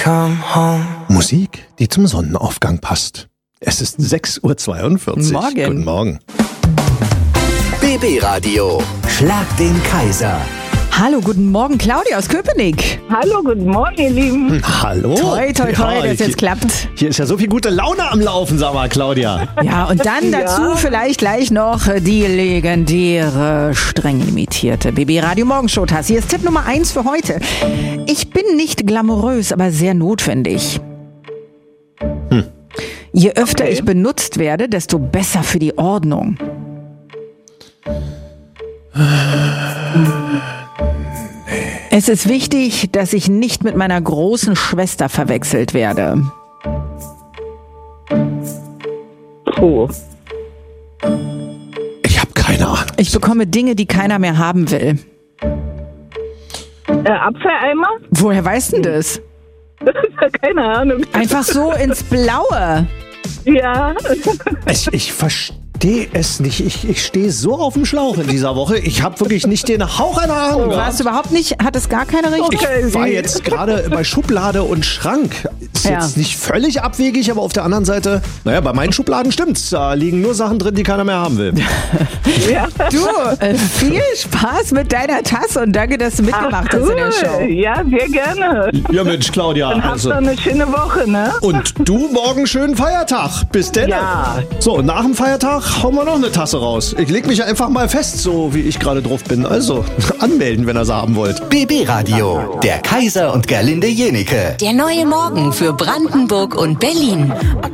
Come home. Musik, die zum Sonnenaufgang passt. Es ist 6:42 Uhr. Morgen. Guten Morgen. BB Radio. Schlag den Kaiser. Hallo, guten Morgen, Claudia aus Köpenick. Hallo, guten Morgen, ihr Lieben. Hallo. Toi, toi, toi, Ja, dass jetzt klappt. Hier ist ja so viel gute Laune am Laufen, sag mal, Claudia. Ja, und dann dazu vielleicht gleich noch die legendäre, streng limitierte BB Radio Morgenshow Tasse. Hier ist Tipp Nummer 1 für heute. Ich bin nicht glamourös, aber sehr notwendig. Je öfter ich benutzt werde, desto besser für die Ordnung. Es ist wichtig, dass ich nicht mit meiner großen Schwester verwechselt werde. Puh. Ich habe keine Ahnung. Ich bekomme Dinge, die keiner mehr haben will. Apfeleimer? Woher weißt du das? Keine Ahnung. Einfach so ins Blaue. Ja. Ich verstehe es nicht. Ich stehe so auf dem Schlauch in dieser Woche. Ich habe wirklich nicht den Hauch einer Ahnung. Warst du überhaupt nicht, hat es gar keine Richtung? Ich war jetzt gerade bei Schublade und Schrank. Ist Ja. jetzt nicht völlig abwegig, aber auf der anderen Seite, naja, bei meinen Schubladen stimmt's. Da liegen nur Sachen drin, die keiner mehr haben will. Ja. Du, viel Spaß mit deiner Tasse und danke, dass du mitgemacht hast in der Show. Ja, sehr gerne. Ja, Mensch, Claudia. Dann habt ihr eine schöne Woche, ne? Und du morgen schönen Feiertag. Bis denn. Ja. So, und nach dem Feiertag hauen wir noch eine Tasse raus. Ich leg mich einfach mal fest, so wie ich gerade drauf bin. Also, anmelden, wenn ihr sie haben wollt. BB Radio. Der Kaiser und Gerlinde Jenike. Der neue Morgen für Brandenburg und Berlin.